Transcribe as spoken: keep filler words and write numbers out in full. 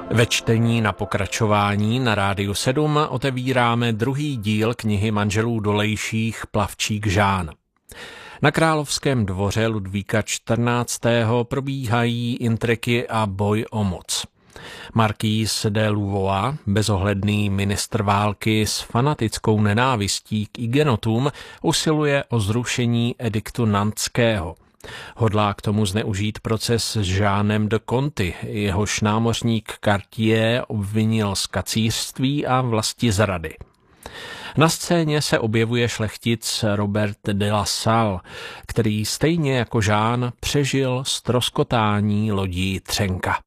Ve čtení na pokračování na Rádiu sedm otevíráme druhý díl knihy manželů Dolejších Plavčík Žán. Na královském dvoře Ludvíka čtrnáctého probíhají intriky a boj o moc. Marquis de Louvois, bezohledný ministr války s fanatickou nenávistí k hugenotům, usiluje o zrušení ediktu Nantského. Hodlá k tomu zneužít proces s Žánem de Conti, jehož námořník Cartier obvinil z kacířství a vlastizrady. Na scéně se objevuje šlechtic Robert de la Salle, který stejně jako Žán přežil ztroskotání lodí Třenka.